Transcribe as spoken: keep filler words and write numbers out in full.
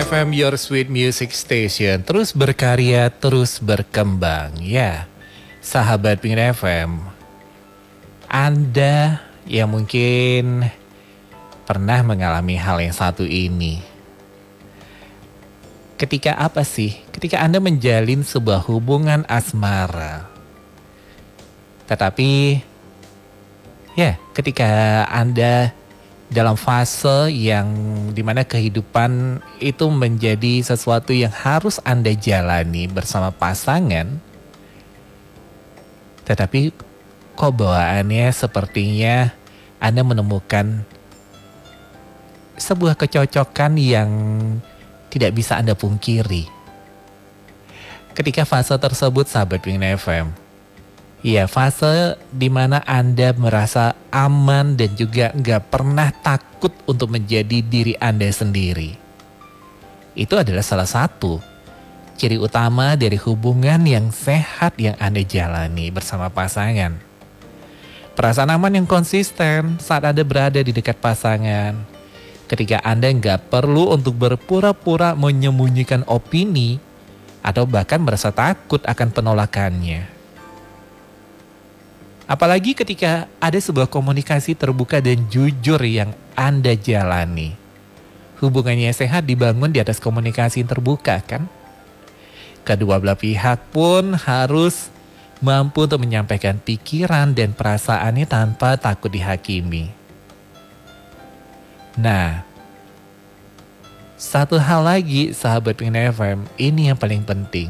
F M, Your Sweet Music Station. Terus berkarya, terus berkembang. Ya, sahabat Pingin F M, Anda yang mungkin pernah mengalami hal yang satu ini. Ketika apa sih? Ketika Anda menjalin sebuah hubungan asmara. Tetapi, ya, ketika Anda dalam fase yang dimana kehidupan itu menjadi sesuatu yang harus Anda jalani bersama pasangan, tetapi kok bawaannya sepertinya Anda menemukan sebuah kecocokan yang tidak bisa Anda pungkiri. Ketika fase tersebut, sahabat Pingin F M, ya, fase di mana Anda merasa aman dan juga nggak pernah takut untuk menjadi diri Anda sendiri. Itu adalah salah satu ciri utama dari hubungan yang sehat yang Anda jalani bersama pasangan. Perasaan aman yang konsisten saat Anda berada di dekat pasangan. Ketika Anda nggak perlu untuk berpura-pura menyembunyikan opini atau bahkan merasa takut akan penolakannya. Apalagi ketika ada sebuah komunikasi terbuka dan jujur yang Anda jalani. Hubungannya sehat dibangun di atas komunikasi yang terbuka, kan? Kedua belah pihak pun harus mampu untuk menyampaikan pikiran dan perasaannya tanpa takut dihakimi. Nah, satu hal lagi, sahabat Pingin F M, ini yang paling penting.